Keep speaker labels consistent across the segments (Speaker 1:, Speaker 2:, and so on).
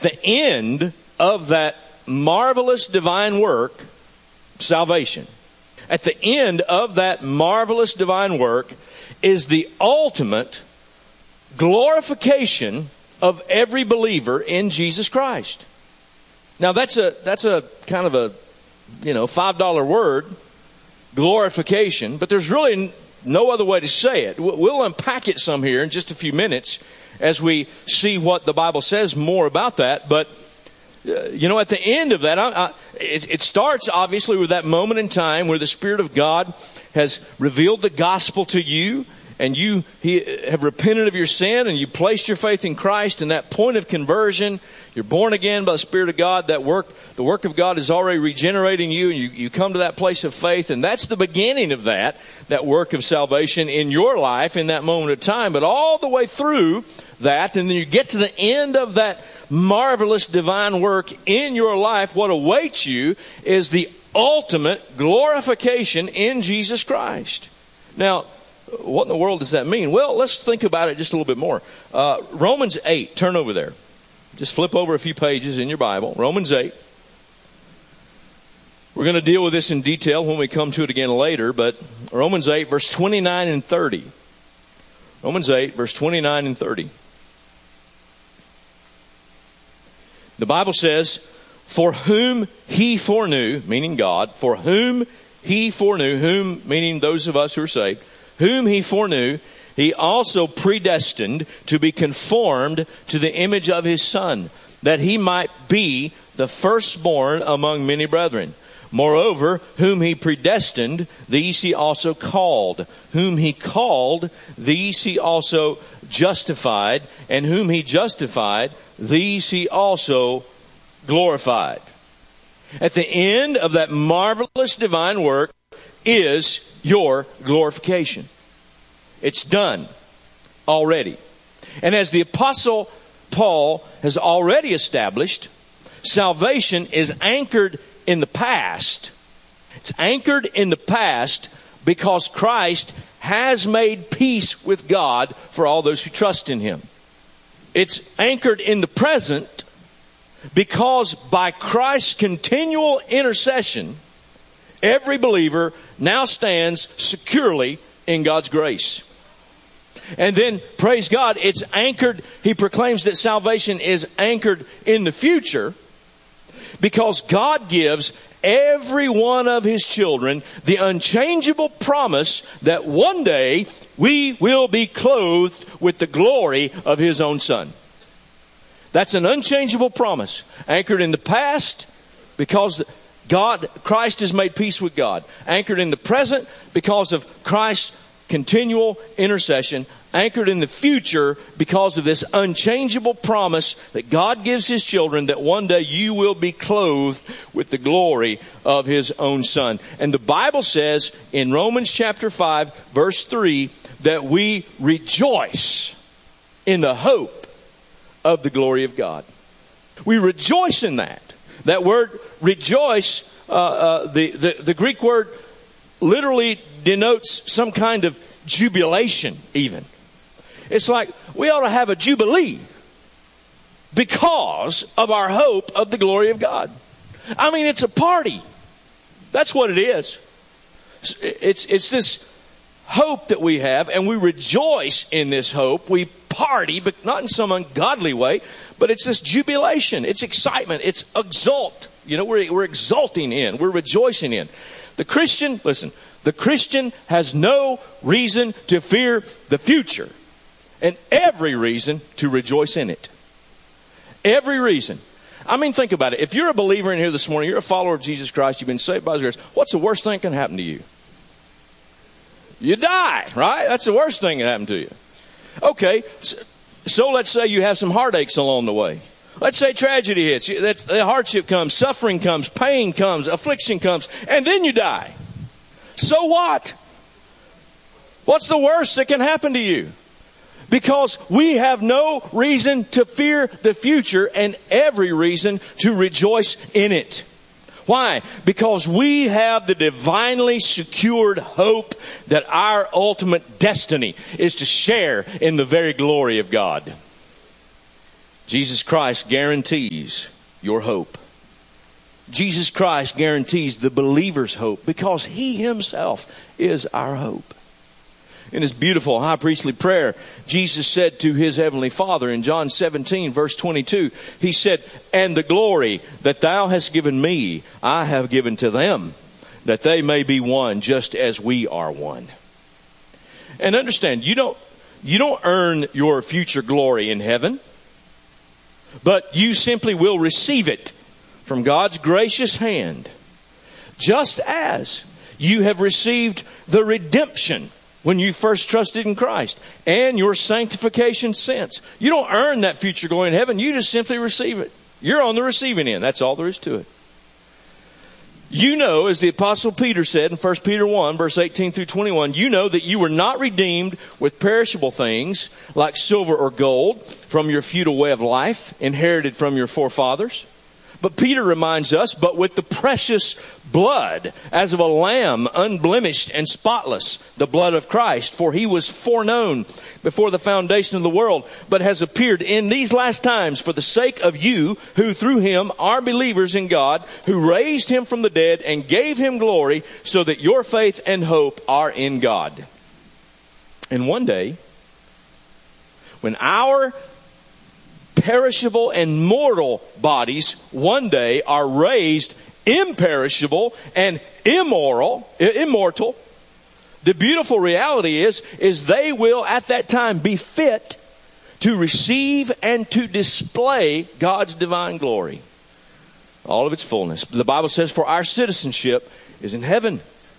Speaker 1: the end of that marvelous divine work, salvation, at the end of that marvelous divine work is the ultimate glorification of every believer in Jesus Christ. Now that's a kind of a, $5 word, glorification, but there's really no other way to say it. We'll unpack it some here in just a few minutes as we see what the Bible says more about that. But, at the end of that, it starts obviously with that moment in time where the Spirit of God has revealed the gospel to you, and you have repented of your sin, and you placed your faith in Christ, and that point of conversion, you're born again by the Spirit of God. The work of God is already regenerating you, and you come to that place of faith, and that's the beginning of that work of salvation in your life in that moment of time. But all the way through that, and then you get to the end of that marvelous divine work in your life, what awaits you is the ultimate glorification in Jesus Christ. Now, what in the world does that mean? Well, let's think about it just a little bit more. Romans 8, turn over there. Just flip over a few pages in your Bible. Romans 8. We're going to deal with this in detail when we come to it again later, but Romans 8, verse 29 and 30. Romans 8, verse 29 and 30. The Bible says, for whom he foreknew, meaning God, for whom he foreknew, whom meaning those of us who are saved, whom he foreknew, he also predestined to be conformed to the image of his Son, that he might be the firstborn among many brethren. Moreover, whom he predestined, these he also called. Whom he called, these he also justified. And whom he justified, these he also glorified. At the end of that marvelous divine work is your glorification. It's done already. And as the Apostle Paul has already established, salvation is anchored in the past. It's anchored in the past because Christ has made peace with God for all those who trust in him. It's anchored in the present because by Christ's continual intercession, every believer now stands securely in God's grace. And then, praise God, it's anchored. He proclaims that salvation is anchored in the future because God gives every one of his children the unchangeable promise that one day we will be clothed with the glory of his own Son. That's an unchangeable promise, anchored in the past because Christ has made peace with God. Anchored in the present because of Christ's continual intercession. Anchored in the future because of this unchangeable promise that God gives his children that one day you will be clothed with the glory of his own Son. And the Bible says in Romans chapter 5, verse 3, that we rejoice in the hope of the glory of God. We rejoice in that. That word rejoice, the Greek word literally denotes some kind of jubilation even. It's like we ought to have a jubilee because of our hope of the glory of God. I mean, it's a party. That's what it is. It's this hope that we have, and we rejoice in this hope. We party, but not in some ungodly way, but it's this jubilation. It's excitement. It's exult. We're exulting in. We're rejoicing in. The Christian, listen, the Christian has no reason to fear the future and every reason to rejoice in it. Every reason. I mean, think about it. If you're a believer in here this morning, you're a follower of Jesus Christ, you've been saved by his grace, what's the worst thing that can happen to you? You die, right? That's the worst thing that happened to you. Okay, so let's say you have some heartaches along the way. Let's say tragedy hits. The hardship comes, suffering comes, pain comes, affliction comes, and then you die. So what? What's the worst that can happen to you? Because we have no reason to fear the future and every reason to rejoice in it. Why? Because we have the divinely secured hope that our ultimate destiny is to share in the very glory of God. Jesus Christ guarantees your hope. Jesus Christ guarantees the believer's hope because He Himself is our hope. In His beautiful high priestly prayer, Jesus said to His heavenly Father in John 17, verse 22, He said, "And the glory that Thou hast given me, I have given to them, that they may be one just as we are one." And understand, you don't earn your future glory in heaven, but you simply will receive it from God's gracious hand, just as you have received the redemption when you first trusted in Christ and your sanctification since. You don't earn that future glory in heaven. You just simply receive it. You're on the receiving end. That's all there is to it. You know, as the Apostle Peter said in 1 Peter 1, verse 18 through 21, you know that you were not redeemed with perishable things like silver or gold from your futile way of life, inherited from your forefathers. But Peter reminds us, but with the precious blood, as of a lamb, unblemished and spotless, the blood of Christ. For He was foreknown before the foundation of the world, but has appeared in these last times for the sake of you, who through Him are believers in God, who raised Him from the dead and gave Him glory, so that your faith and hope are in God. And one day, when our perishable and mortal bodies one day are raised imperishable and immortal, the beautiful reality is they will at that time be fit to receive and to display God's divine glory, all of its fullness. The Bible says, for our citizenship is in heaven,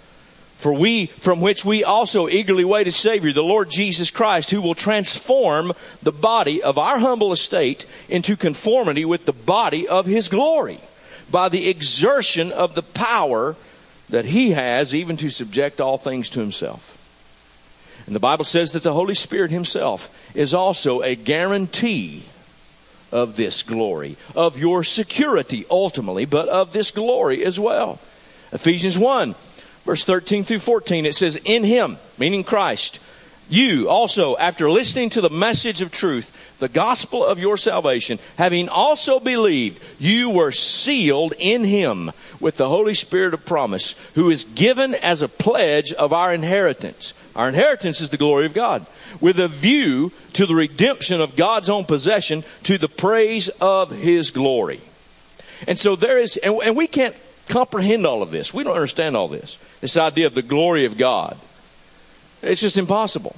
Speaker 1: from which we also eagerly wait a Savior, the Lord Jesus Christ, who will transform the body of our humble estate into conformity with the body of His glory, by the exertion of the power that He has even to subject all things to Himself. And the Bible says that the Holy Spirit Himself is also a guarantee of this glory, of your security ultimately, but of this glory as well. Ephesians 1, verse 13 through 14, it says, in Him, meaning Christ, you also, after listening to the message of truth, the gospel of your salvation, having also believed, you were sealed in Him with the Holy Spirit of promise, who is given as a pledge of our inheritance. Our inheritance is the glory of God, with a view to the redemption of God's own possession, to the praise of His glory. And so there is, and we can't comprehend all of this. We don't understand all this. This idea of the glory of God. It's just impossible.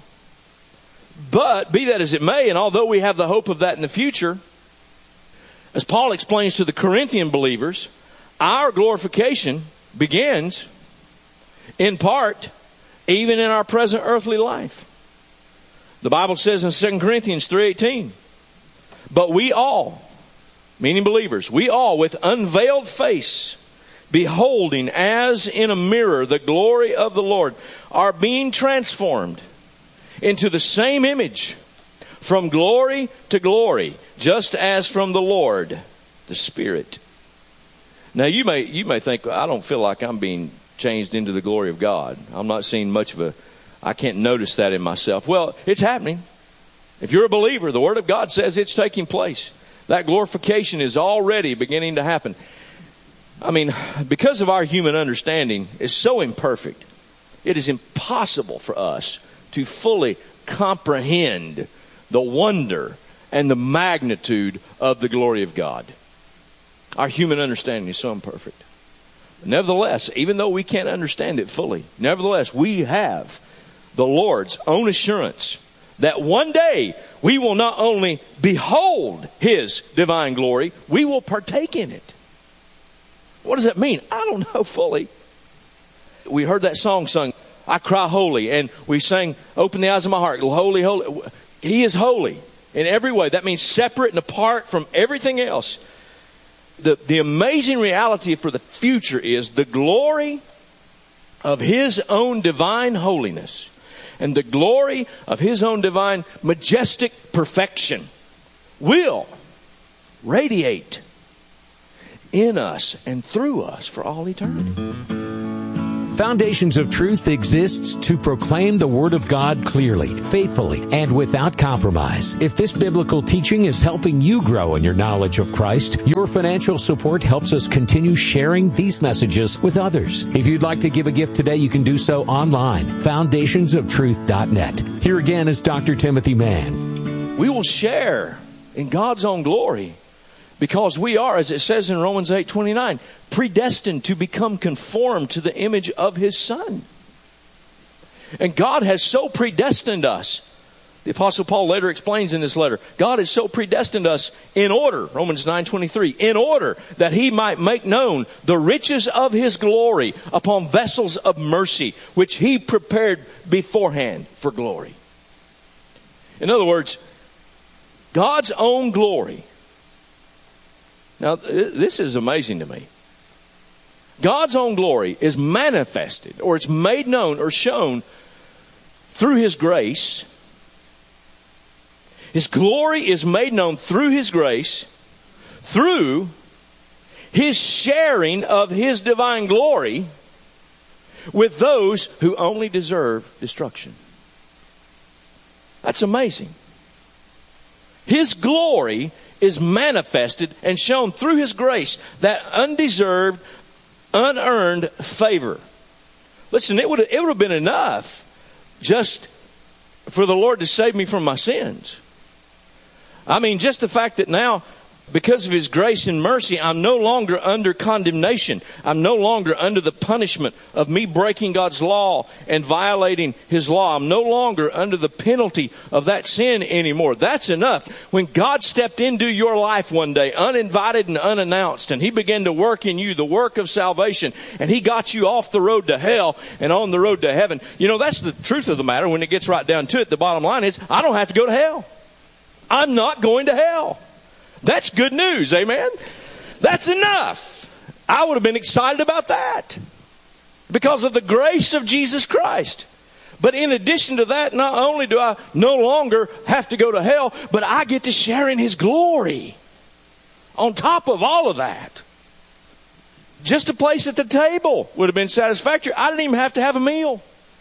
Speaker 1: But be that as it may, and although we have the hope of that in the future, as Paul explains to the Corinthian believers, our glorification begins in part even in our present earthly life. The Bible says in 2 Corinthians 3:18, but we all, meaning believers, we all with unveiled face, beholding as in a mirror the glory of the Lord, are being transformed into the same image from glory to glory, just as from the Lord, the Spirit. Now you may think, I don't feel like I'm being changed into the glory of God. I'm not seeing much of I can't notice that in myself. Well, it's happening. If you're a believer, the Word of God says it's taking place. That glorification is already beginning to happen. I mean, because of our human understanding is so imperfect, it is impossible for us to fully comprehend the wonder and the magnitude of the glory of God. Our human understanding is so imperfect. Nevertheless, even though we can't understand it fully, nevertheless, we have the Lord's own assurance that one day we will not only behold His divine glory, we will partake in it. What does that mean? I don't know fully. We heard that song sung, I Cry Holy, and we sang, Open the Eyes of My Heart, Holy, Holy. He is holy in every way. That means separate and apart from everything else. The amazing reality for the future is the glory of His own divine holiness and the glory of His own divine majestic perfection will radiate in us and through us for all eternity.
Speaker 2: Foundations of Truth exists to proclaim the Word of God clearly, faithfully, and without compromise. If this biblical teaching is helping you grow in your knowledge of Christ, your financial support helps us continue sharing these messages with others. If you'd like to give a gift today, you can do so online, foundationsoftruth.net. Here again is Dr. Timothy Mann.
Speaker 1: We will share in God's own glory because we are, as it says in Romans 8:29, predestined to become conformed to the image of His Son. And God has so predestined us. The Apostle Paul later explains in this letter, God has so predestined us in order, Romans 9:23, in order that He might make known the riches of His glory upon vessels of mercy, which He prepared beforehand for glory. In other words, God's own glory. Now, this is amazing to me. God's own glory is manifested, or it's made known or shown through His grace. His glory is made known through His grace, through His sharing of His divine glory with those who only deserve destruction. That's amazing. His glory is manifested and shown through His grace, that undeserved, unearned favor. Listen, it would have been enough just for the Lord to save me from my sins. I mean, just the fact that now, because of His grace and mercy, I'm no longer under condemnation. I'm no longer under the punishment of me breaking God's law and violating His law. I'm no longer under the penalty of that sin anymore. That's enough. When God stepped into your life one day, uninvited and unannounced, and He began to work in you the work of salvation, and He got you off the road to hell and on the road to heaven. You know, that's the truth of the matter. When it gets right down to it, the bottom line is, I don't have to go to hell. I'm not going to hell. That's good news, amen? That's enough. I would have been excited about that because of the grace of Jesus Christ. But in addition to that, not only do I no longer have to go to hell, but I get to share in His glory. On top of all of that, just a place at the table would have been satisfactory. I didn't even have to have a meal.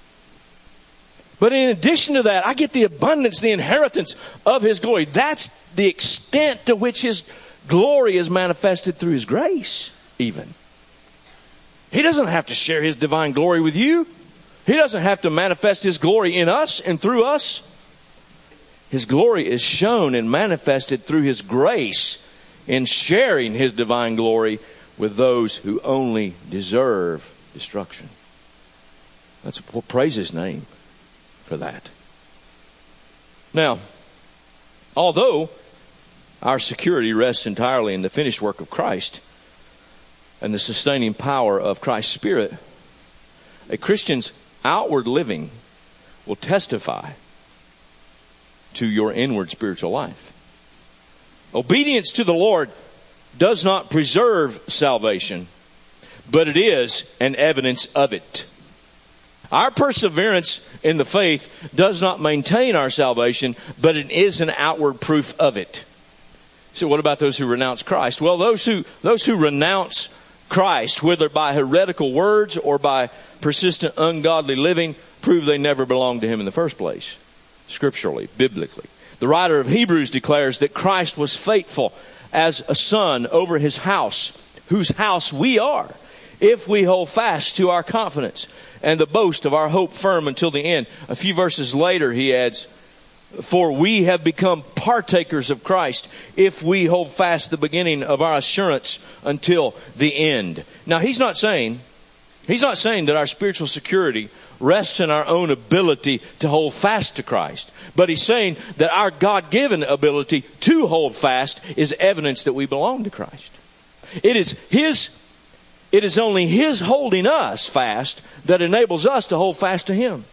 Speaker 1: But in addition to that, I get the abundance, the inheritance of His glory. That's the extent to which His glory is manifested through His grace, even. He doesn't have to share His divine glory with you. He doesn't have to manifest His glory in us and through us. His glory is shown and manifested through His grace in sharing His divine glory with those who only deserve destruction. Praise His name for that. Now, although our security rests entirely in the finished work of Christ and the sustaining power of Christ's Spirit, a Christian's outward living will testify to your inward spiritual life. Obedience to the Lord does not preserve salvation, but it is an evidence of it. Our perseverance in the faith does not maintain our salvation, but it is an outward proof of it. So what about those who renounce Christ? Well, those who renounce Christ, whether by heretical words or by persistent ungodly living, prove they never belonged to Him in the first place, scripturally, biblically. The writer of Hebrews declares that Christ was faithful as a son over His house, whose house we are, if we hold fast to our confidence and the boast of our hope firm until the end. A few verses later, he adds, for we have become partakers of Christ if we hold fast the beginning of our assurance until the end. Now, he's not saying that our spiritual security rests in our own ability to hold fast to Christ. But he's saying that our God-given ability to hold fast is evidence that we belong to Christ. It is only His holding us fast that enables us to hold fast to Him.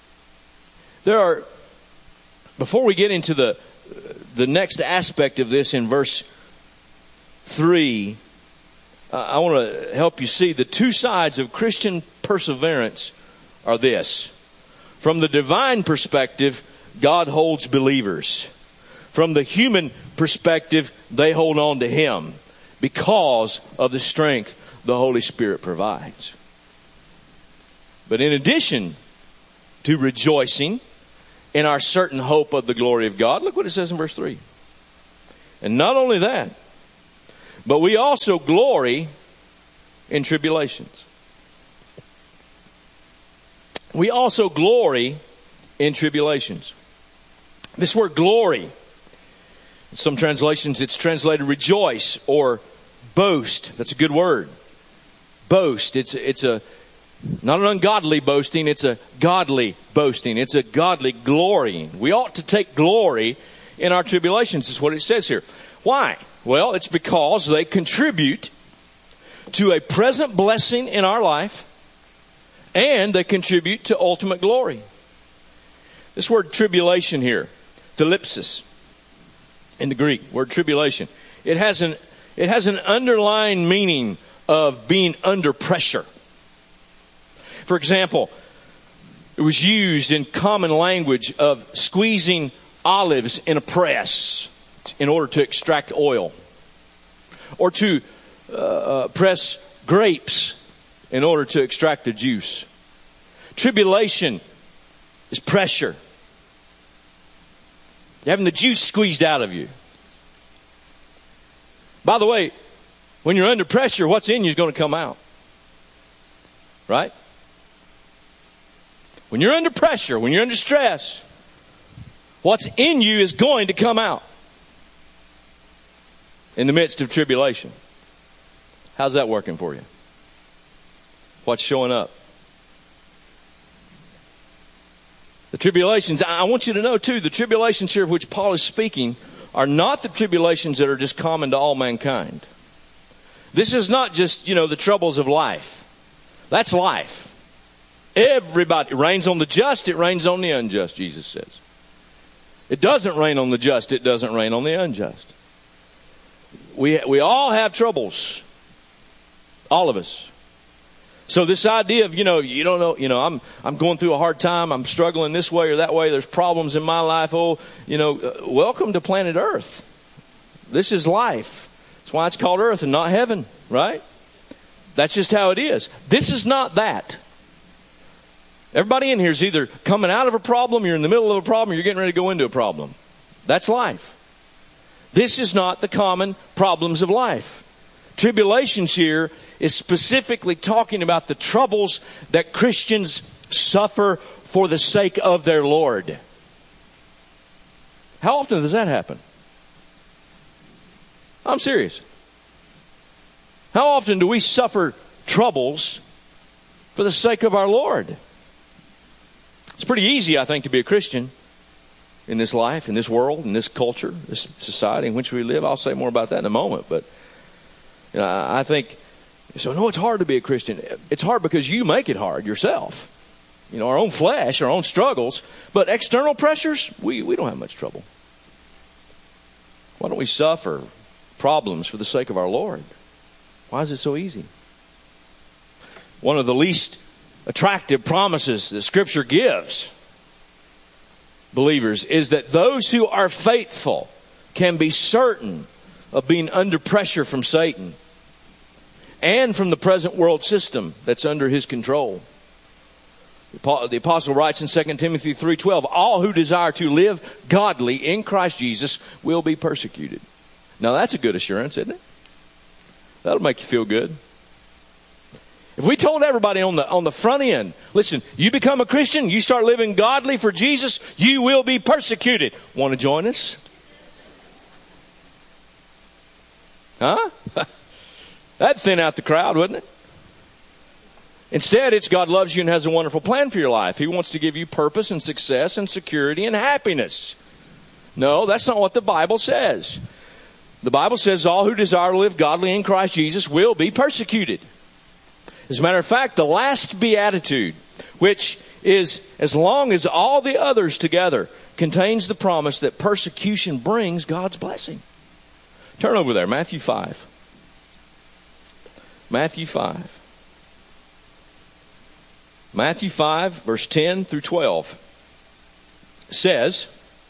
Speaker 1: Before we get into the next aspect of this in verse 3, I want to help you see the two sides of Christian perseverance are this. From the divine perspective, God holds believers. From the human perspective, they hold on to Him because of the strength the Holy Spirit provides. But in addition to rejoicing in our certain hope of the glory of God, look what it says in verse 3. And not only that, but we also glory in tribulations. We also glory in tribulations. This word glory, in some translations it's translated rejoice or boast. That's a good word. Boast. It's a not an ungodly boasting, it's a godly boasting. It's a godly glorying. We ought to take glory in our tribulations, is what it says here. Why? Well, it's because they contribute to a present blessing in our life, and they contribute to ultimate glory. This word tribulation here, thlipsis, in the Greek, word tribulation, it has an underlying meaning of being under pressure. For example, it was used in common language of squeezing olives in a press in order to extract oil, or to press grapes in order to extract the juice. Tribulation is pressure. You're having the juice squeezed out of you. By the way, when you're under pressure, what's in you is going to come out. Right? When you're under pressure, when you're under stress, what's in you is going to come out in the midst of tribulation. How's that working for you? What's showing up? The tribulations, I want you to know too, the tribulations here of which Paul is speaking are not the tribulations that are just common to all mankind. This is not just, the troubles of life. That's life. Everybody, it rains on the just, it rains on the unjust, Jesus says. It doesn't rain on the just, it doesn't rain on the unjust. We all have troubles. All of us. So this idea of, you don't know, I'm going through a hard time, I'm struggling this way or that way, there's problems in my life. Welcome to planet Earth. This is life. That's why it's called Earth and not heaven, right? That's just how it is. This is not that. Everybody in here is either coming out of a problem, you're in the middle of a problem, or you're getting ready to go into a problem. That's life. This is not the common problems of life. Tribulations here is specifically talking about the troubles that Christians suffer for the sake of their Lord. How often does that happen? I'm serious. How often do we suffer troubles for the sake of our Lord? It's pretty easy, I think, to be a Christian in this life, in this world, in this culture, this society in which we live. I'll say more about that in a moment. But I think, no, it's hard to be a Christian. It's hard because you make it hard yourself. Our own flesh, our own struggles. But external pressures, we don't have much trouble. Why don't we suffer problems for the sake of our Lord? Why is it so easy? One of the least attractive promises that Scripture gives believers is that those who are faithful can be certain of being under pressure from Satan and from the present world system that's under his control. The apostle writes in 2 Timothy 3:12, all who desire to live godly in Christ Jesus will be persecuted. Now that's a good assurance, isn't it? That'll make you feel good. If we told everybody on the front end, listen, you become a Christian, you start living godly for Jesus, you will be persecuted. Want to join us? Huh? That'd thin out the crowd, wouldn't it? Instead, it's God loves you and has a wonderful plan for your life. He wants to give you purpose and success and security and happiness. No, that's not what the Bible says. The Bible says all who desire to live godly in Christ Jesus will be persecuted. As a matter of fact, the last beatitude, which is as long as all the others together, contains the promise that persecution brings God's blessing. Turn over there, Matthew 5. Matthew 5. Matthew 5, verse 10 through 12 says,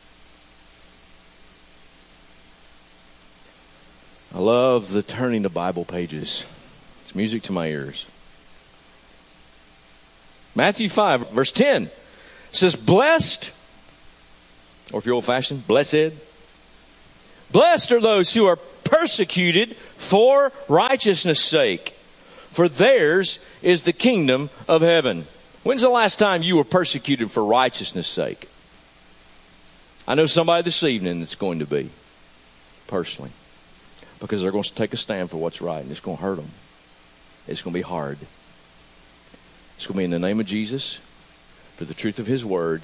Speaker 1: I love the turning the Bible pages. It's music to my ears. Matthew 5, verse 10 says, blessed, or if you're old-fashioned, blessed. Blessed are those who are persecuted for righteousness' sake, for theirs is the kingdom of heaven. When's the last time you were persecuted for righteousness' sake? I know somebody this evening that's going to be, personally, because they're going to take a stand for what's right, and it's going to hurt them. It's going to be hard. It's going to be in the name of Jesus, for the truth of His Word,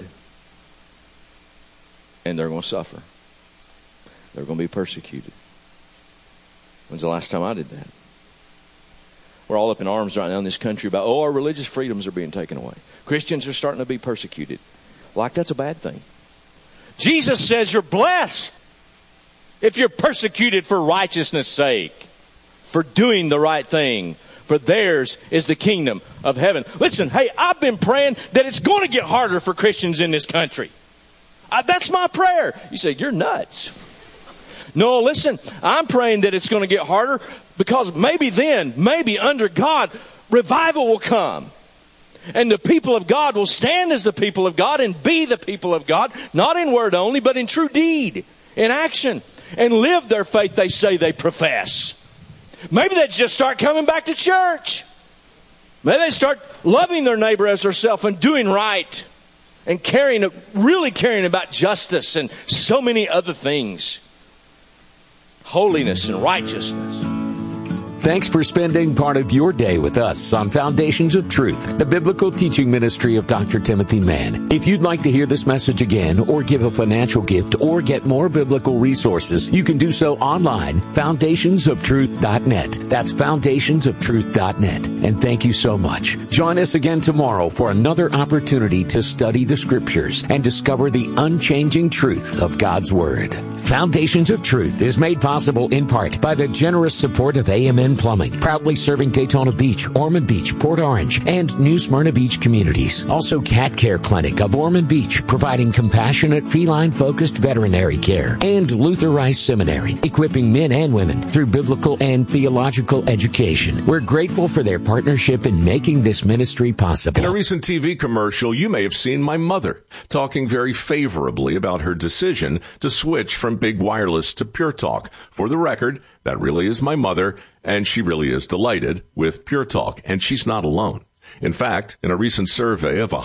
Speaker 1: and they're going to suffer. They're going to be persecuted. When's the last time I did that? We're all up in arms right now in this country about, our religious freedoms are being taken away. Christians are starting to be persecuted. Like that's a bad thing. Jesus says you're blessed if you're persecuted for righteousness' sake, for doing the right thing, for theirs is the kingdom of heaven. Listen, hey, I've been praying that it's going to get harder for Christians in this country. That's my prayer. You say, you're nuts. No, listen, I'm praying that it's going to get harder because maybe under God, revival will come. And the people of God will stand as the people of God and be the people of God, not in word only, but in true deed, in action, and live their faith they say they profess. Maybe they just start coming back to church. Maybe they start loving their neighbor as themselves and doing right and really caring about justice and so many other things. Holiness and righteousness.
Speaker 2: Thanks for spending part of your day with us on Foundations of Truth, the biblical teaching ministry of Dr. Timothy Mann. If you'd like to hear this message again or give a financial gift or get more biblical resources, you can do so online, foundationsoftruth.net. That's foundationsoftruth.net. And thank you so much. Join us again tomorrow for another opportunity to study the Scriptures and discover the unchanging truth of God's Word. Foundations of Truth is made possible in part by the generous support of AMN Plumbing, proudly serving Daytona Beach, Ormond Beach, Port Orange, and New Smyrna Beach communities. Also, Cat Care Clinic of Ormond Beach, providing compassionate, feline-focused veterinary care. And Luther Rice Seminary, equipping men and women through biblical and theological education. We're grateful for their partnership in making this ministry possible.
Speaker 3: In a recent TV commercial, you may have seen my mother talking very favorably about her decision to switch from Big Wireless to Pure Talk. For the record, that really is my mother, and she really is delighted with Pure Talk, and she's not alone. In fact, in a recent survey of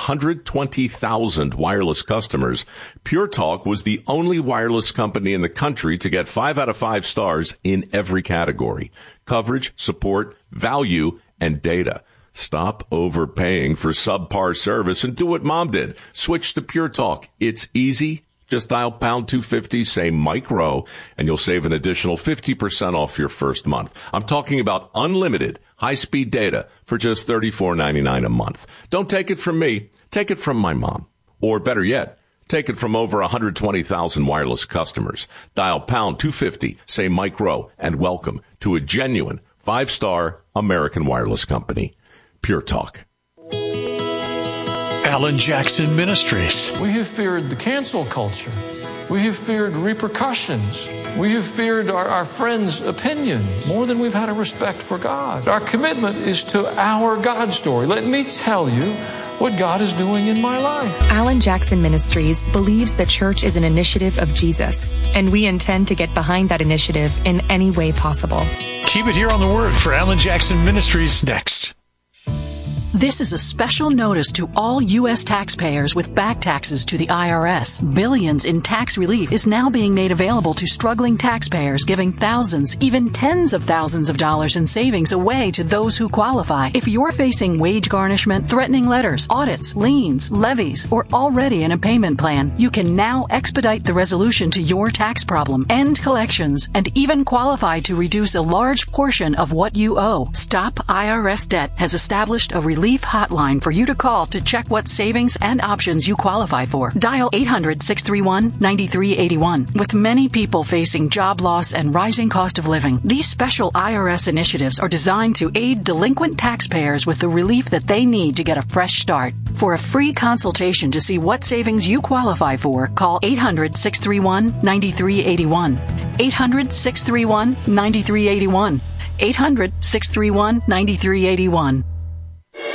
Speaker 3: 120,000 wireless customers, Pure Talk was the only wireless company in the country to get 5 out of 5 stars in every category: coverage, support, value, and data. Stop overpaying for subpar service and do what Mom did. Switch to Pure Talk. It's easy. Just dial pound 250, say Mike Rowe, and you'll save an additional 50% off your first month. I'm talking about unlimited high-speed data for just $34.99 a month. Don't take it from me. Take it from my mom. Or better yet, take it from over 120,000 wireless customers. Dial pound 250, say Mike Rowe, and welcome to a genuine 5-star American wireless company. Pure Talk.
Speaker 4: Alan Jackson Ministries. We have feared the cancel culture. We have feared repercussions. We have feared our friends' opinions more than we've had a respect for God. Our commitment is to our God story. Let me tell you what God is doing in my life.
Speaker 5: Alan Jackson Ministries believes the church is an initiative of Jesus, and we intend to get behind that initiative in any way possible.
Speaker 4: Keep it here on The Word for Alan Jackson Ministries next.
Speaker 6: This is a special notice to all U.S. taxpayers with back taxes to the IRS. Billions in tax relief is now being made available to struggling taxpayers, giving thousands, even tens of thousands of dollars in savings away to those who qualify. If you're facing wage garnishment, threatening letters, audits, liens, levies, or already in a payment plan, you can now expedite the resolution to your tax problem, end collections, and even qualify to reduce a large portion of what you owe. Stop IRS Debt has established a relief hotline for you to call to check what savings and options you qualify for. Dial 800-631-9381. With many people facing job loss and rising cost of living, these special IRS initiatives are designed to aid delinquent taxpayers with the relief that they need to get a fresh start. For a free consultation to see what savings you qualify for, call 800-631-9381. 800-631-9381. 800-631-9381.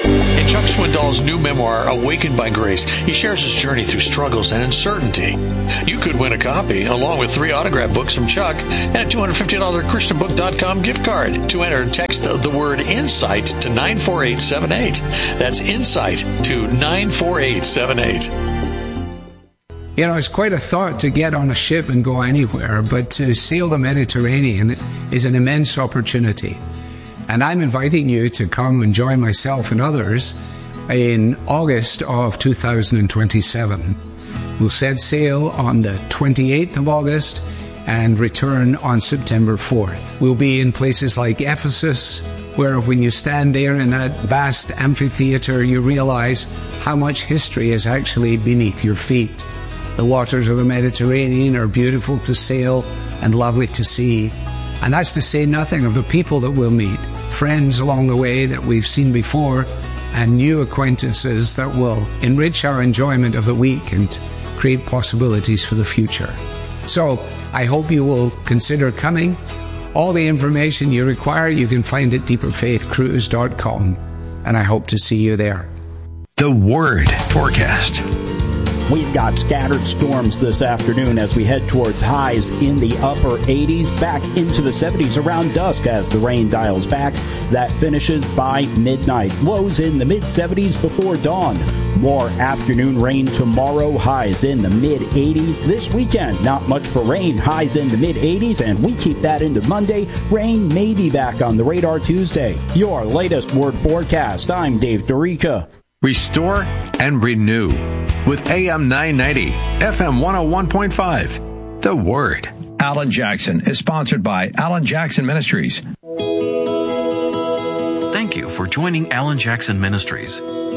Speaker 4: In Chuck Swindoll's new memoir, Awakened by Grace, he shares his journey through struggles and uncertainty. You could win a copy, along with 3 autographed books from Chuck and a $250 ChristianBook.com gift card. To enter, text the word INSIGHT to 94878. That's INSIGHT to 94878.
Speaker 7: You know, it's quite a thought to get on a ship and go anywhere, but to sail the Mediterranean is an immense opportunity. And I'm inviting you to come and join myself and others in August of 2027. We'll set sail on the 28th of August and return on September 4th. We'll be in places like Ephesus, where when you stand there in that vast amphitheater, you realize how much history is actually beneath your feet. The waters of the Mediterranean are beautiful to sail and lovely to see. And that's to say nothing of the people that we'll meet, friends along the way that we've seen before, and new acquaintances that will enrich our enjoyment of the week and create possibilities for the future. So I hope you will consider coming. All the information you require you can find at deeperfaithcruise.com, and I hope to see you there.
Speaker 8: The Word Forecast.
Speaker 9: We've got scattered storms this afternoon as we head towards highs in the upper 80s, back into the 70s around dusk as the rain dials back. That finishes by midnight. Lows in the mid-70s before dawn. More afternoon rain tomorrow, highs in the mid-80s. This weekend, not much for rain, highs in the mid-80s, and we keep that into Monday. Rain may be back on the radar Tuesday. Your latest Word Forecast. I'm Dave Dorica.
Speaker 8: Restore and renew with AM 990, FM 101.5. The Word.
Speaker 10: Alan Jackson is sponsored by Alan Jackson Ministries.
Speaker 11: Thank you for joining Alan Jackson Ministries.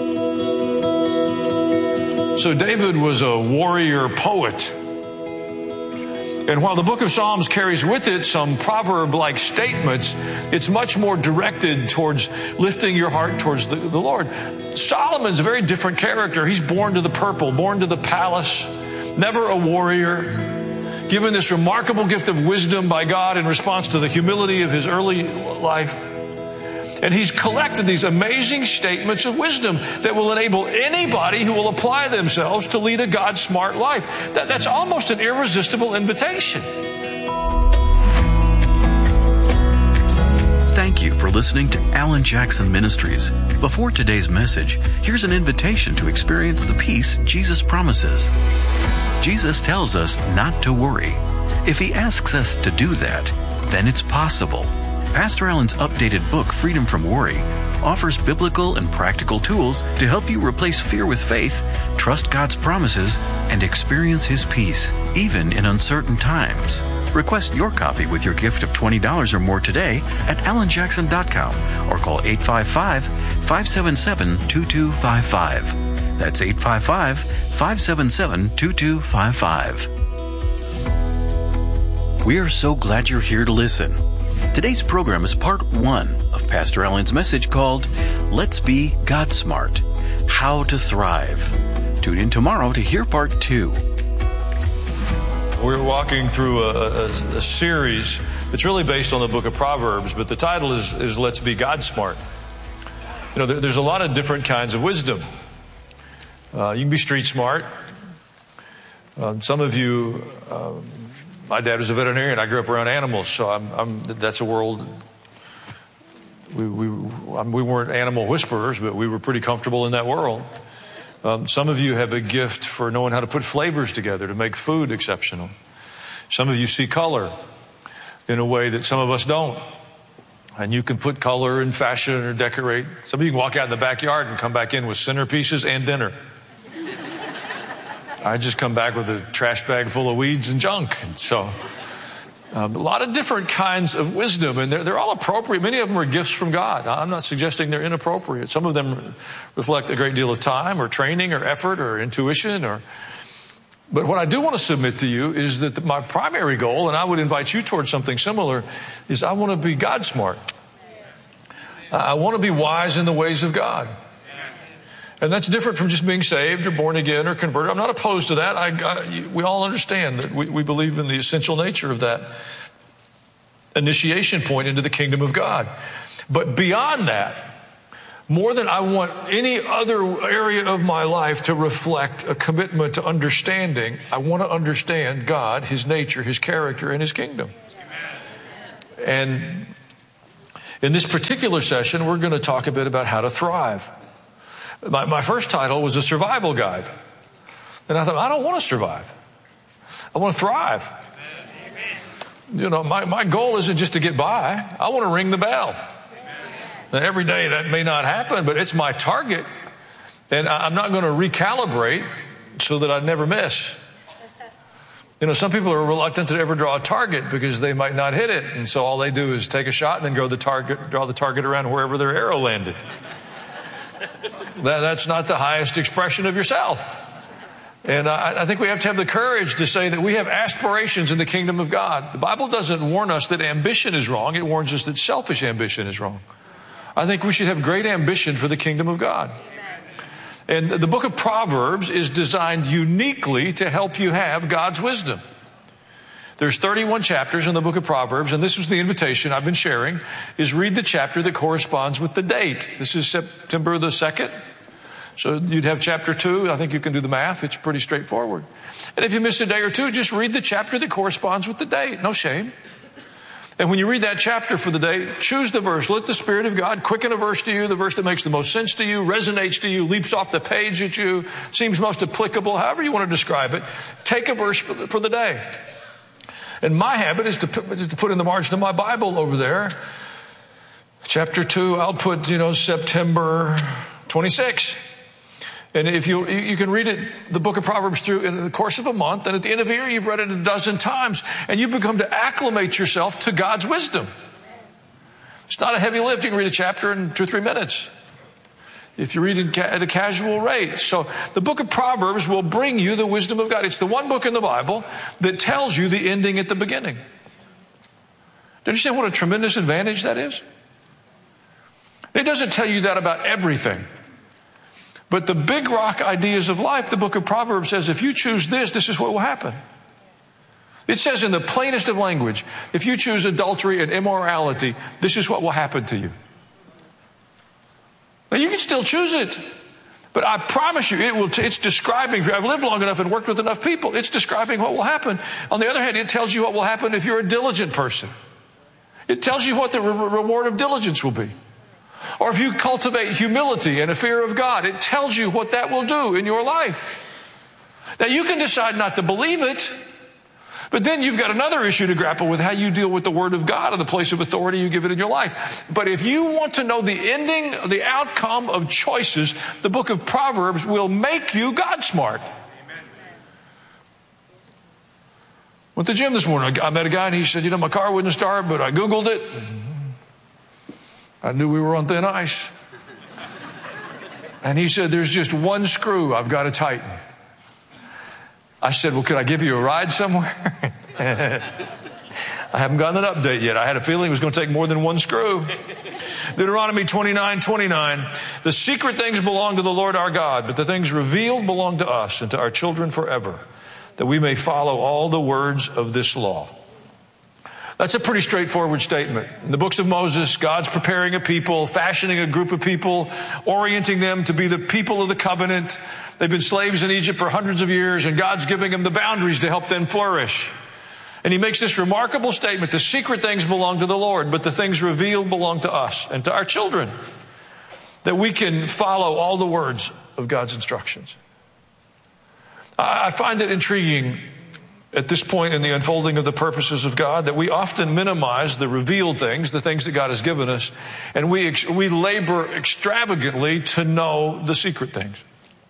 Speaker 4: So David was a warrior poet. And while the book of Psalms carries with it some proverb-like statements, it's much more directed towards lifting your heart towards the Lord. Solomon's a very different character. He's born to the purple, born to the palace, never a warrior, given this remarkable gift of wisdom by God in response to the humility of his early life. And he's collected these amazing statements of wisdom that will enable anybody who will apply themselves to lead a God-smart life. That's almost an irresistible invitation.
Speaker 11: Thank you for listening to Alan Jackson Ministries. Before today's message, here's an invitation to experience the peace Jesus promises. Jesus tells us not to worry. If he asks us to do that, then it's possible. Pastor Alan's updated book, Freedom from Worry, offers biblical and practical tools to help you replace fear with faith, trust God's promises, and experience His peace, even in uncertain times. Request your copy with your gift of $20 or more today at alanjackson.com or call 855-577-2255. That's 855-577-2255. We are so glad you're here to listen. Today's program is part 1 of Pastor Alan's message called Let's Be God Smart, How to Thrive. Tune in tomorrow to hear part 2.
Speaker 4: We're walking through a series that's really based on the book of Proverbs, but the title is Let's Be God Smart. You know, there's a lot of different kinds of wisdom. You can be street smart. Some of you... my dad was a veterinarian. I grew up around animals, so that's a world. We weren't animal whisperers, but we were pretty comfortable in that world. Some of you have a gift for knowing how to put flavors together to make food exceptional. Some of you see color in a way that some of us don't. And you can put color and fashion or decorate. Some of you can walk out in the backyard and come back in with centerpieces and dinner. I just come back with a trash bag full of weeds and junk. And so a lot of different kinds of wisdom, and they're all appropriate. Many of them are gifts from God. I'm not suggesting they're inappropriate. Some of them reflect a great deal of time or training or effort or intuition. But what I do want to submit to you is that my primary goal, and I would invite you towards something similar, is I want to be God smart. I want to be wise in the ways of God. And that's different from just being saved or born again or converted. I'm not opposed to that. We all understand that we believe in the essential nature of that initiation point into the kingdom of God. But beyond that, more than I want any other area of my life to reflect a commitment to understanding, I want to understand God, His nature, His character, and His kingdom. And in this particular session, we're going to talk a bit about how to thrive. My first title was a survival guide. And I thought, I don't want to survive. I want to thrive. You know, my goal isn't just to get by. I want to ring the bell. Now, every day that may not happen, but it's my target. And I'm not going to recalibrate so that I never miss. You know, some people are reluctant to ever draw a target because they might not hit it. And so all they do is take a shot and then draw the target around wherever their arrow landed. That's not the highest expression of yourself. And I think we have to have the courage to say that we have aspirations in the kingdom of God. The Bible doesn't warn us that ambition is wrong. It warns us that selfish ambition is wrong. I think we should have great ambition for the kingdom of God. And the book of Proverbs is designed uniquely to help you have God's wisdom. There's 31 chapters in the book of Proverbs, and this was the invitation I've been sharing, is read the chapter that corresponds with the date. This is September the 2nd. So you'd have chapter 2. I think you can do the math. It's pretty straightforward. And if you miss a day or two, just read the chapter that corresponds with the date. No shame. And when you read that chapter for the day, choose the verse. Let the Spirit of God quicken a verse to you, the verse that makes the most sense to you, resonates to you, leaps off the page at you, seems most applicable, however you want to describe it. Take a verse for the day. And my habit is to put in the margin of my Bible over there, chapter 2, I'll put, September 26. And if you can read it, the book of Proverbs through in the course of a month, and at the end of the year, you've read it a dozen times, and you become to acclimate yourself to God's wisdom. It's not a heavy lift. You can read a chapter in 2 or 3 minutes if you read it at a casual rate. So the book of Proverbs will bring you the wisdom of God. It's the one book in the Bible that tells you the ending at the beginning. Do you understand what a tremendous advantage that is? It doesn't tell you that about everything. But the big rock ideas of life, the book of Proverbs says, if you choose this is what will happen. It says in the plainest of language, if you choose adultery and immorality, this is what will happen to you. Now you can still choose it, but I promise you, it's describing, I've lived long enough and worked with enough people, it's describing what will happen. On the other hand, it tells you what will happen if you're a diligent person. It tells you what the reward of diligence will be. Or if you cultivate humility and a fear of God, it tells you what that will do in your life. Now you can decide not to believe it, but then you've got another issue to grapple with, how you deal with the Word of God and the place of authority you give it in your life. But if you want to know the ending, the outcome of choices, the book of Proverbs will make you God smart. Went to the gym this morning. I met a guy and he said, my car wouldn't start, but I Googled it. I knew we were on thin ice. And he said, there's just one screw I've got to tighten. I said, well, could I give you a ride somewhere? I haven't gotten an update yet. I had a feeling it was going to take more than one screw. Deuteronomy 29:29. The secret things belong to the Lord our God, but the things revealed belong to us and to our children forever, that we may follow all the words of this law. That's a pretty straightforward statement. In the books of Moses, God's preparing a people, fashioning a group of people, orienting them to be the people of the covenant. They've been slaves in Egypt for hundreds of years, and God's giving them the boundaries to help them flourish. And he makes this remarkable statement: the secret things belong to the Lord, but the things revealed belong to us and to our children, that we can follow all the words of God's instructions. I find it intriguing at this point in the unfolding of the purposes of God that we often minimize the revealed things, the things that God has given us, and we labor extravagantly to know the secret things.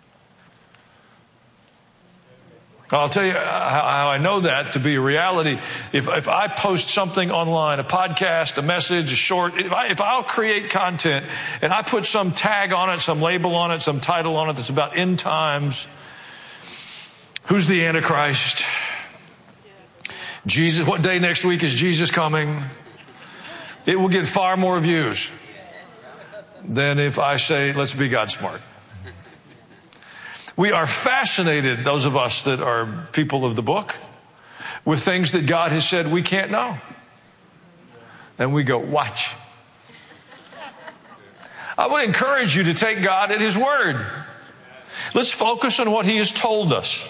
Speaker 4: I'll tell you how I know that to be a reality. If I post something online, a podcast, a message, a short, if I'll create content and I put some tag on it, some label on it, some title on it that's about end times, who's the Antichrist? Jesus, what day next week is Jesus coming? It will get far more views than if I say, let's be God smart. We are fascinated, those of us that are people of the book, with things that God has said we can't know. And we go, watch. I would encourage you to take God at His word. Let's focus on what He has told us.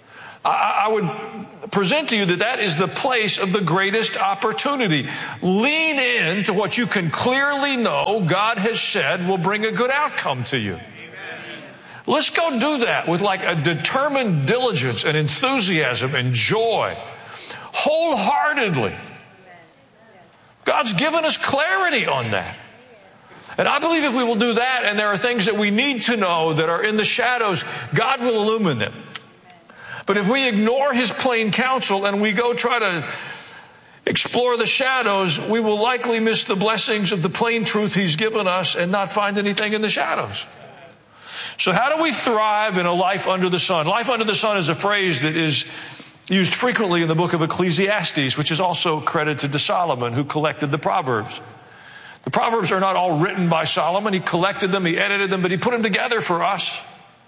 Speaker 4: I would present to you that is the place of the greatest opportunity. Lean into what you can clearly know God has said will bring a good outcome to you. Let's go do that with like a determined diligence and enthusiasm and joy, wholeheartedly. God's given us clarity on that. And I believe if we will do that, and there are things that we need to know that are in the shadows, God will illumine them. But if we ignore His plain counsel and we go try to explore the shadows, we will likely miss the blessings of the plain truth He's given us and not find anything in the shadows. So how do we thrive in a life under the sun? Life under the sun is a phrase that is used frequently in the book of Ecclesiastes, which is also credited to Solomon, who collected the Proverbs. The Proverbs are not all written by Solomon. He collected them, he edited them, but he put them together for us.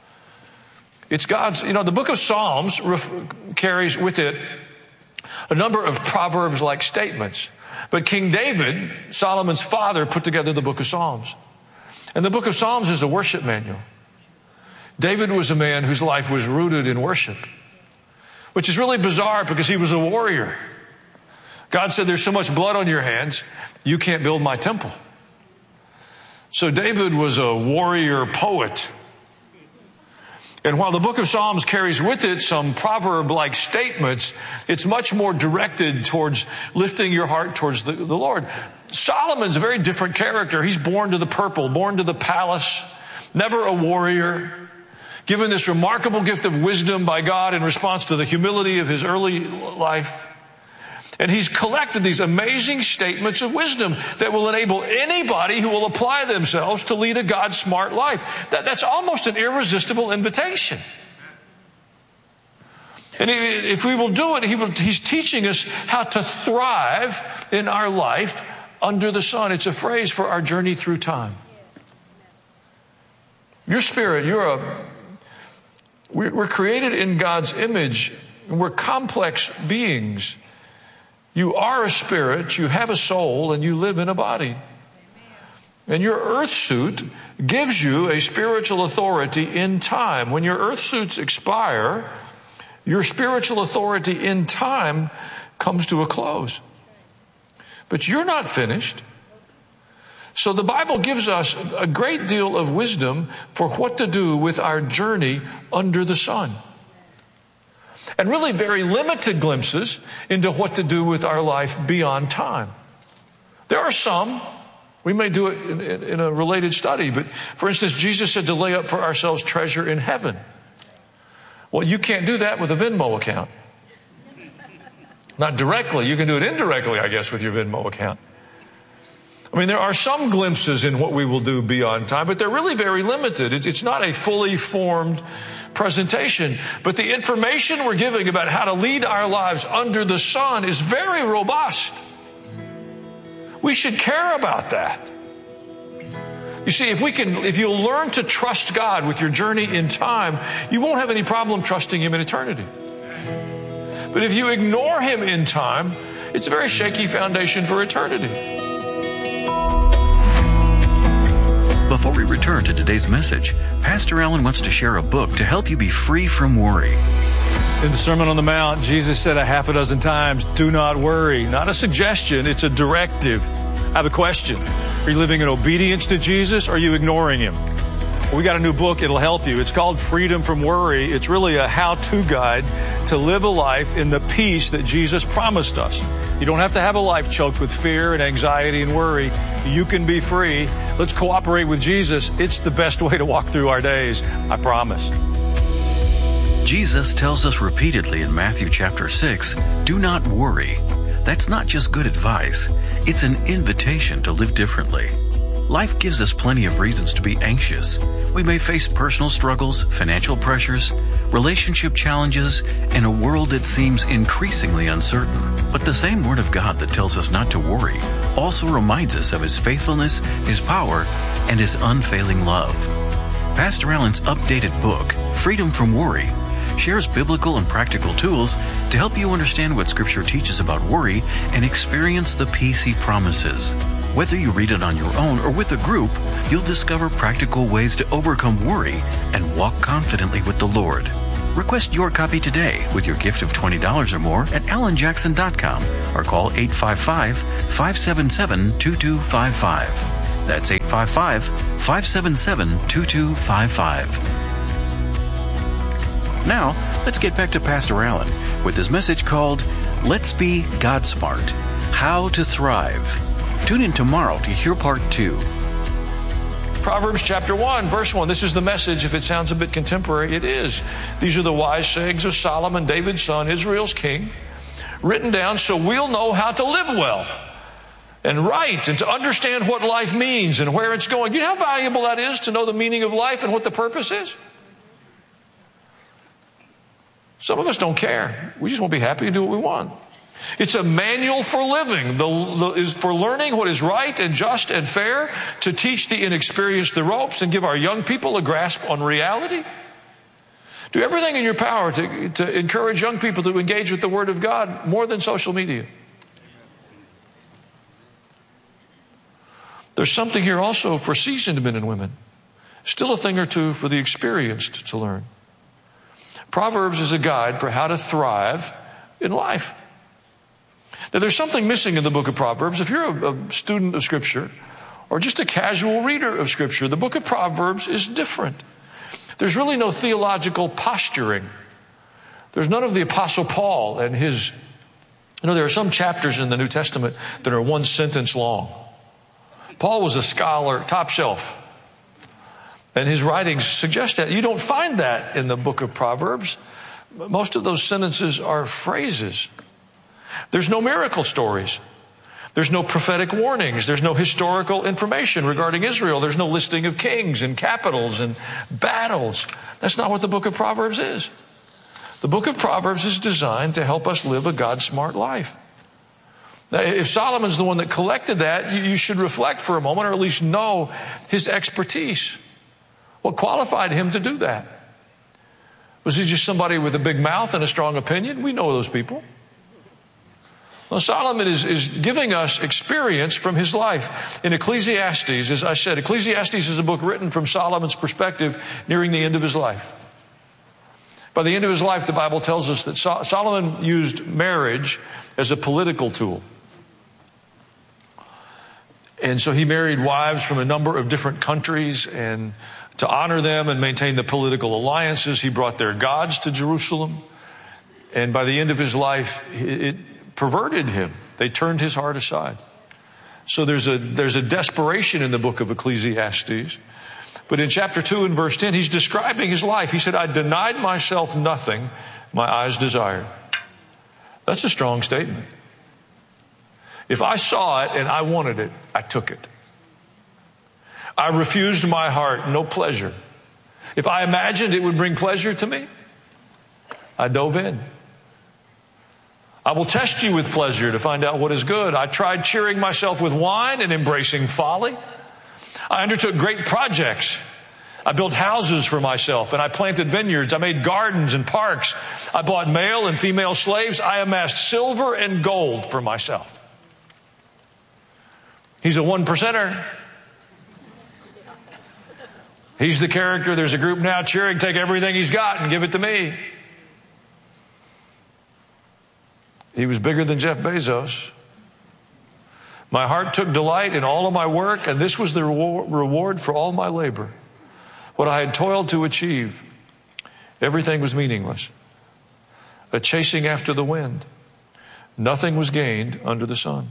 Speaker 4: It's God's, the book of Psalms carries with it a number of Proverbs-like statements. But King David, Solomon's father, put together the book of Psalms. And the book of Psalms is a worship manual. David was a man whose life was rooted in worship, which is really bizarre because he was a warrior. God said, there's so much blood on your hands, you can't build my temple. So David was a warrior poet. And while the book of Psalms carries with it some proverb-like statements, it's much more directed towards lifting your heart towards the Lord. Solomon's a very different character. He's born to the purple, born to the palace, never a warrior, given this remarkable gift of wisdom by God in response to the humility of his early life. And he's collected these amazing statements of wisdom that will enable anybody who will apply themselves to lead a God-smart life. That's almost an irresistible invitation. And if we will do it, he's teaching us how to thrive in our life under the sun. It's a phrase for our journey through time. Your spirit, we're created in God's image, and we're complex beings. You are a spirit, you have a soul, and you live in a body. And your earth suit gives you a spiritual authority in time. When your earth suits expire, your spiritual authority in time comes to a close. But you're not finished. So the Bible gives us a great deal of wisdom for what to do with our journey under the sun. And really very limited glimpses into what to do with our life beyond time. There are some, we may do it in a related study, but for instance, Jesus said to lay up for ourselves treasure in heaven. Well, you can't do that with a Venmo account. Not directly. You can do it indirectly, I guess, with your Venmo account. I mean, there are some glimpses in what we will do beyond time, but they're really very limited. It's not a fully formed presentation, but the information we're giving about how to lead our lives under the sun is very robust. We should care about that. You see, if you'll learn to trust God with your journey in time, you won't have any problem trusting Him in eternity. But if you ignore Him in time, it's a very shaky foundation for eternity.
Speaker 11: Before we return to today's message, Pastor Allen wants to share a book to help you be free from worry.
Speaker 4: In the Sermon on the Mount, Jesus said a half a dozen times, do not worry. Not a suggestion, it's a directive. I have a question. Are you living in obedience to Jesus or are you ignoring Him? We got a new book, it'll help you. It's called Freedom from Worry. It's really a how-to guide to live a life in the peace that Jesus promised us. You don't have to have a life choked with fear and anxiety and worry. You can be free. Let's cooperate with Jesus. It's the best way to walk through our days, I promise.
Speaker 11: Jesus tells us repeatedly in Matthew chapter 6, do not worry. That's not just good advice. It's an invitation to live differently. Life gives us plenty of reasons to be anxious. We may face personal struggles, financial pressures, relationship challenges, and a world that seems increasingly uncertain. But the same Word of God that tells us not to worry also reminds us of His faithfulness, His power, and His unfailing love. Pastor Allen's updated book, Freedom from Worry, shares biblical and practical tools to help you understand what Scripture teaches about worry and experience the peace He promises. Whether you read it on your own or with a group, you'll discover practical ways to overcome worry and walk confidently with the Lord. Request your copy today with your gift of $20 or more at alanjackson.com or call 855-577-2255. That's 855-577-2255. Now, let's get back to Pastor Allen with his message called Let's Be God Smart, How to Thrive. Tune in tomorrow to hear part 2.
Speaker 4: Proverbs chapter 1, verse 1. This is the message. If it sounds a bit contemporary, it is. These are the wise sayings of Solomon, David's son, Israel's king, written down so we'll know how to live well and right and to understand what life means and where it's going. You know how valuable that is to know the meaning of life and what the purpose is? Some of us don't care. We just want to be happy and do what we want. It's a manual for living, for learning what is right and just and fair, to teach the inexperienced the ropes and give our young people a grasp on reality. Do everything in your power to encourage young people to engage with the Word of God more than social media. There's something here also for seasoned men and women. Still a thing or two for the experienced to learn. Proverbs is a guide for how to thrive in life. Now, there's something missing in the book of Proverbs. If you're a student of Scripture or just a casual reader of Scripture, the book of Proverbs is different. There's really no theological posturing. There's none of the Apostle Paul and his... there are some chapters in the New Testament that are one sentence long. Paul was a scholar, top shelf. And his writings suggest that. You don't find that in the book of Proverbs. Most of those sentences are phrases. There's no miracle stories. There's no prophetic warnings. There's no historical information regarding Israel. There's no listing of kings and capitals and battles. That's not what the book of Proverbs is. The book of Proverbs is designed to help us live a God-smart life. Now, if Solomon's the one that collected that, you should reflect for a moment, or at least know his expertise. What qualified him to do that? Was he just somebody with a big mouth and a strong opinion? We know those people. Well, Solomon is giving us experience from his life. In Ecclesiastes, as I said, Ecclesiastes is a book written from Solomon's perspective nearing the end of his life. By the end of his life, the Bible tells us that Solomon used marriage as a political tool. And so he married wives from a number of different countries, and to honor them and maintain the political alliances, he brought their gods to Jerusalem. And by the end of his life, it perverted him. They turned his heart aside. So there's a desperation in the book of Ecclesiastes. But in chapter 2 and verse 10, he's describing his life. He said, I denied myself nothing my eyes desired. That's a strong statement. If I saw it and I wanted it, I took it. I refused my heart no pleasure. If I imagined it would bring pleasure to me, I dove in. I will test you with pleasure to find out what is good. I tried cheering myself with wine and embracing folly. I undertook great projects. I built houses for myself and I planted vineyards. I made gardens and parks. I bought male and female slaves. I amassed silver and gold for myself. He's a 1%er. He's the character. There's a group now cheering, take everything he's got and give it to me. He was bigger than Jeff Bezos. My heart took delight in all of my work, and this was the reward for all my labor. What I had toiled to achieve, everything was meaningless. A chasing after the wind. Nothing was gained under the sun.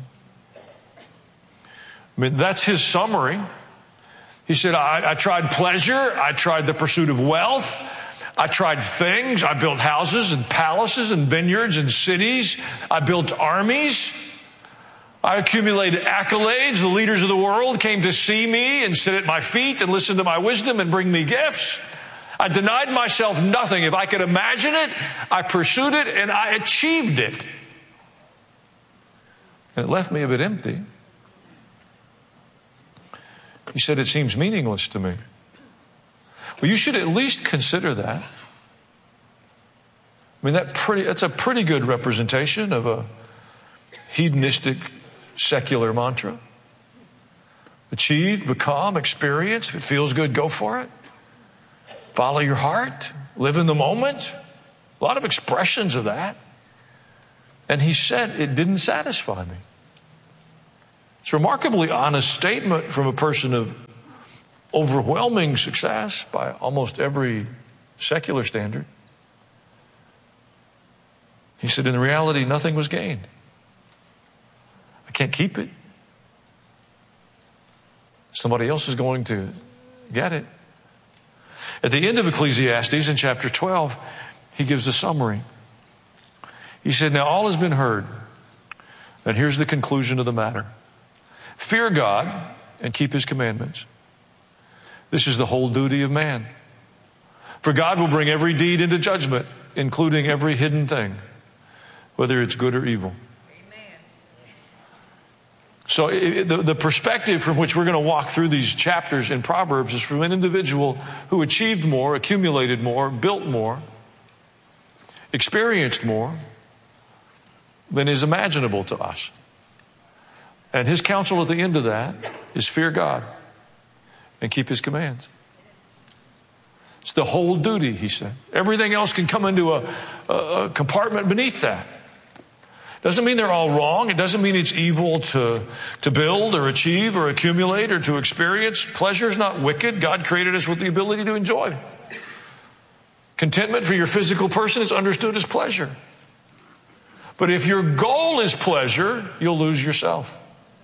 Speaker 4: I mean, that's his summary. He said, I tried pleasure. I tried the pursuit of wealth. I tried things. I built houses and palaces and vineyards and cities. I built armies. I accumulated accolades. The leaders of the world came to see me and sit at my feet and listen to my wisdom and bring me gifts. I denied myself nothing. If I could imagine it, I pursued it and I achieved it. And it left me a bit empty. He said, it seems meaningless to me. Well, you should at least consider that. I mean, that's a pretty good representation of a hedonistic secular mantra. achieve, become, experience. If it feels good, go for it. Follow your heart. Live in the moment. A lot of expressions of that. And he said, it didn't satisfy me. It's a remarkably honest statement from a person of overwhelming success by almost every secular standard. He said, in reality, nothing was gained. I can't keep it. Somebody else is going to get it. At the end of Ecclesiastes in chapter 12, he gives a summary. He said, now all has been heard, and here's the conclusion of the matter. Fear God and keep his commandments. This is the whole duty of man. For God will bring every deed into judgment, including every hidden thing, whether it's good or evil. Amen. So the perspective from which we're going to walk through these chapters in Proverbs is from an individual who achieved more, accumulated more, built more, experienced more than is imaginable to us. And his counsel at the end of that is fear God and keep his commands. It's the whole duty, he said. Everything else can come into a compartment beneath that. Doesn't mean they're all wrong. It doesn't mean it's evil to build or achieve or accumulate or to experience. Pleasure is not wicked. God created us with the ability to enjoy. Contentment for your physical person is understood as pleasure. But if your goal is pleasure, you'll lose yourself.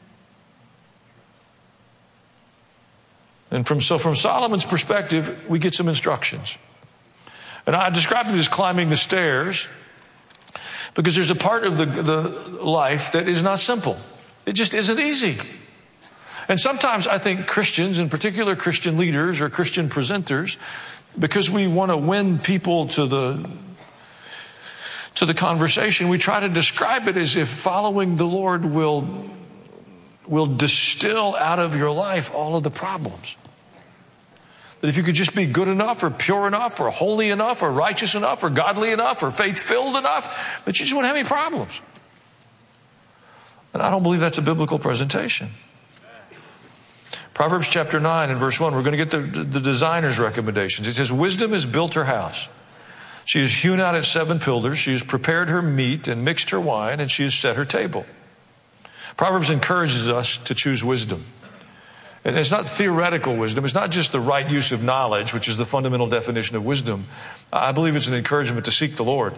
Speaker 4: And from Solomon's perspective, we get some instructions. And I described it as climbing the stairs because there's a part of the life that is not simple. It just isn't easy. And sometimes I think Christians, in particular Christian leaders or Christian presenters, because we want to win people to the conversation, we try to describe it as if following the Lord will distill out of your life all of the problems. That if you could just be good enough or pure enough or holy enough or righteous enough or godly enough or faith-filled enough, that you just wouldn't have any problems. And I don't believe that's a biblical presentation. Proverbs chapter 9 and verse 1, we're going to get the designer's recommendations. It says, wisdom has built her house. She has hewn out its 7 pillars. She has prepared her meat and mixed her wine, and she has set her table. Proverbs encourages us to choose wisdom. And it's not theoretical wisdom. It's not just the right use of knowledge, which is the fundamental definition of wisdom. I believe it's an encouragement to seek the Lord.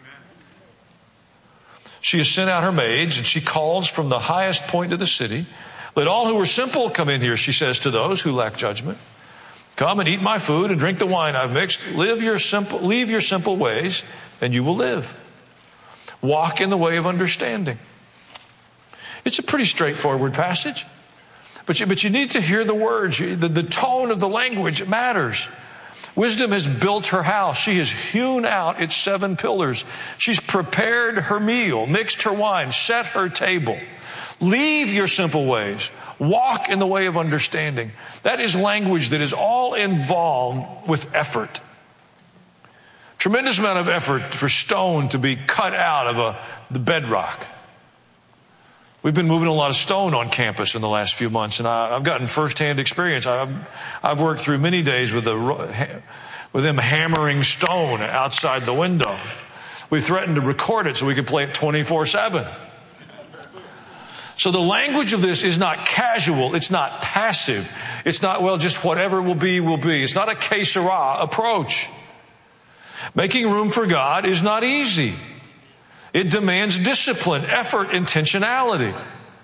Speaker 4: She has sent out her maids, and she calls from the highest point of the city. Let all who are simple come in here, she says to those who lack judgment. Come and eat my food and drink the wine I've mixed. Leave your simple ways, and you will live. Walk in the way of understanding. It's a pretty straightforward passage. But you need to hear the words. The tone of the language matters. Wisdom has built her house. She has hewn out its 7 pillars. She's prepared her meal, mixed her wine, set her table. Leave your simple ways. Walk in the way of understanding. That is language that is all involved with effort. Tremendous amount of effort for stone to be cut out of the bedrock. We've been moving a lot of stone on campus in the last few months, and I've gotten firsthand experience. I've worked through many days with them hammering stone outside the window. We threatened to record it so we could play it 24/7. So the language of this is not casual. It's not passive. It's not, well, just whatever will be, will be. It's not a que sera approach. Making room for God is not easy. It demands discipline, effort, intentionality.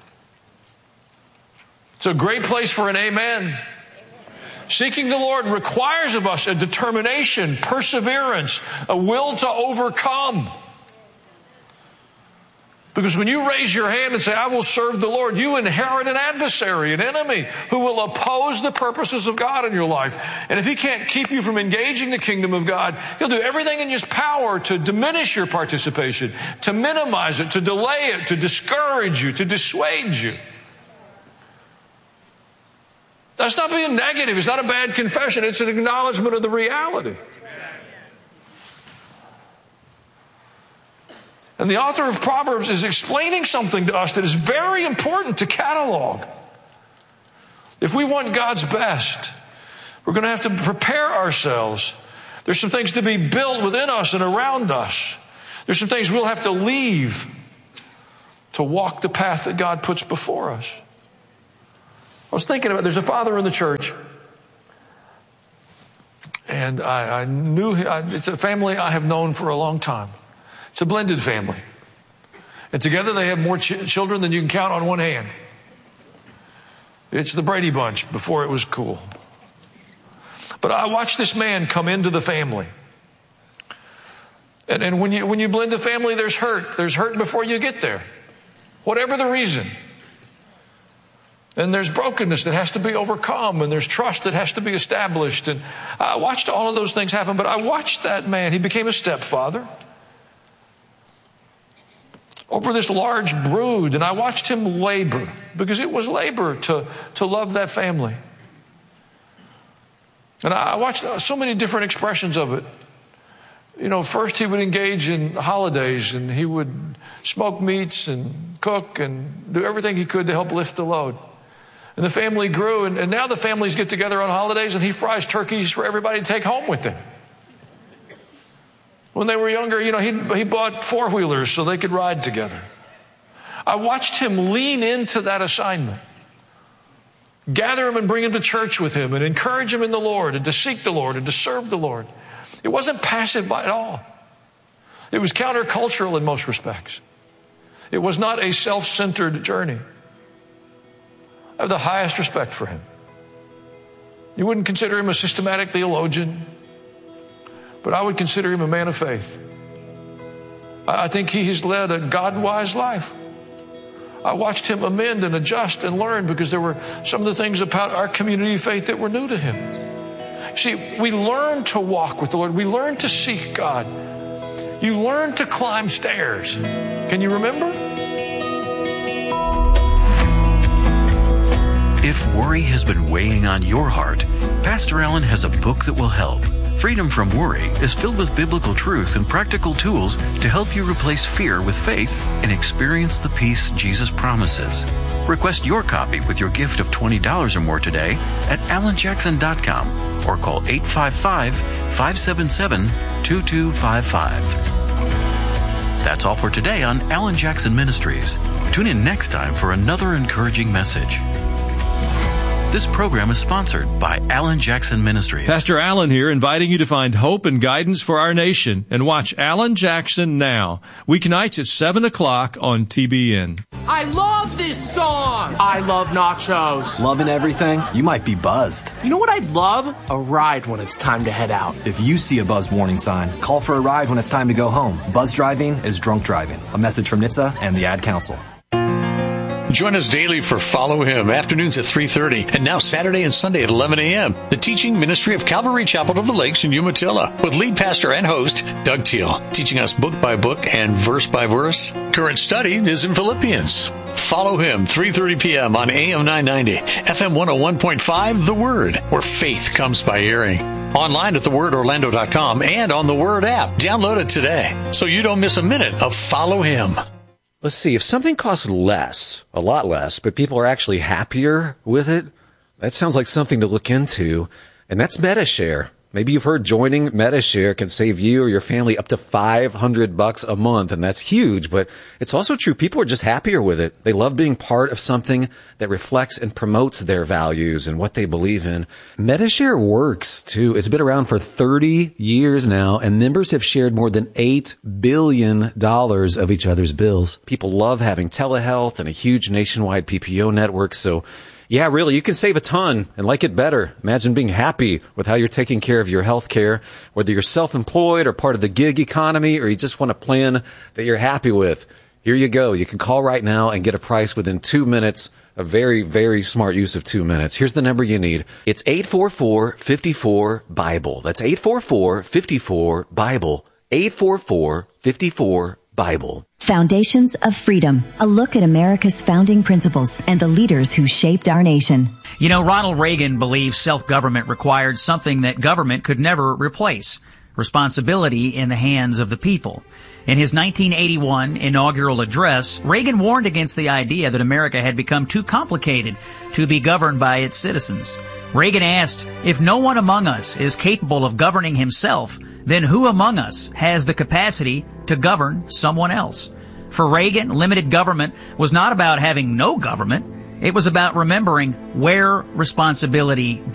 Speaker 4: It's a great place for an amen. Seeking the Lord requires of us a determination, perseverance, a will to overcome. Because when you raise your hand and say, I will serve the Lord, you inherit an adversary, an enemy who will oppose the purposes of God in your life. And if he can't keep you from engaging the kingdom of God, he'll do everything in his power to diminish your participation, to minimize it, to delay it, to discourage you, to dissuade you. That's not being negative. It's not a bad confession. It's an acknowledgement of the reality. And the author of Proverbs is explaining something to us that is very important to catalog. If we want God's best, we're going to have to prepare ourselves. There's some things to be built within us and around us. There's some things we'll have to leave to walk the path that God puts before us. I was thinking about, there's a father in the church, and I knew, it's a family I have known for a long time. It's a blended family. And together they have more children than you can count on one hand. It's the Brady Bunch before it was cool. But I watched this man come into the family. And when you blend a family, there's hurt. There's hurt before you get there. Whatever the reason. And there's brokenness that has to be overcome. And there's trust that has to be established. And I watched all of those things happen. But I watched that man. He became a stepfather over this large brood. And I watched him labor. Because it was labor to love that family. And I watched so many different expressions of it. You know, first he would engage in holidays, and he would smoke meats and cook and do everything he could to help lift the load. And the family grew, and now the families get together on holidays, and he fries turkeys for everybody to take home with them. When they were younger, you know, he bought four-wheelers so they could ride together. I watched him lean into that assignment. Gather him and bring him to church with him and encourage him in the Lord and to seek the Lord and to serve the Lord. It wasn't passive at all. It was countercultural in most respects. It was not a self-centered journey. I have the highest respect for him. You wouldn't consider him a systematic theologian, but I would consider him a man of faith. I think he has led a God-wise life. I watched him amend and adjust and learn because there were some of the things about our community of faith that were new to him. See, we learn to walk with the Lord. We learn to seek God. You learn to climb stairs. Can you remember?
Speaker 11: If worry has been weighing on your heart, Pastor Allen has a book that will help. Freedom from Worry is filled with biblical truth and practical tools to help you replace fear with faith and experience the peace Jesus promises. Request your copy with your gift of $20 or more today at alanjackson.com or call 855-577-2255. That's all for today on Alan Jackson Ministries. Tune in next time for another encouraging message. This program is sponsored by Alan Jackson Ministries.
Speaker 12: Pastor Allen here, inviting you to find hope and guidance for our nation and watch Alan Jackson Now, weeknights at 7 o'clock on TBN.
Speaker 13: I love this song! I love nachos.
Speaker 14: Loving everything? You might be buzzed.
Speaker 13: You know what I'd love? A ride when it's time to head out.
Speaker 14: If you see a buzz warning sign, call for a ride when it's time to go home. Buzz driving is drunk driving. A message from NHTSA and the Ad Council.
Speaker 15: Join us daily for Follow Him, afternoons at 3:30, and now Saturday and Sunday at 11 a.m. The teaching ministry of Calvary Chapel of the Lakes in Umatilla, with lead pastor and host Doug Teal, teaching us book by book and verse by verse. Current study is in Philippians. Follow Him, 3:30 p.m. on AM 990, FM 101.5, The Word, where faith comes by hearing. Online at thewordorlando.com and on the Word app. Download it today so you don't miss a minute of Follow Him.
Speaker 16: Let's see, if something costs less, a lot less, but people are actually happier with it, that sounds like something to look into, and that's Medi-Share. Maybe you've heard joining Medi-Share can save you or your family up to $500 a month, and that's huge, but it's also true. People are just happier with it. They love being part of something that reflects and promotes their values and what they believe in. Medi-Share works, too. It's been around for 30 years now, and members have shared more than $8 billion of each other's bills. People love having telehealth and a huge nationwide PPO network, so yeah, really, you can save a ton and like it better. Imagine being happy with how you're taking care of your health care, whether you're self-employed or part of the gig economy, or you just want a plan that you're happy with. Here you go. You can call right now and get a price within 2 minutes. A very, very smart use of 2 minutes. Here's the number you need. It's 844-54-BIBLE. That's 844-54-BIBLE. 844-54-BIBLE.
Speaker 17: Foundations of Freedom, a look at America's founding principles and the leaders who shaped our nation.
Speaker 18: You know, Ronald Reagan believed self-government required something that government could never replace: responsibility in the hands of the people. In his 1981 inaugural address, Reagan warned against the idea that America had become too complicated to be governed by its citizens. Reagan asked, "If no one among us is capable of governing himself, then who among us has the capacity to govern someone else?" For Reagan, limited government was not about having no government. It was about remembering where responsibility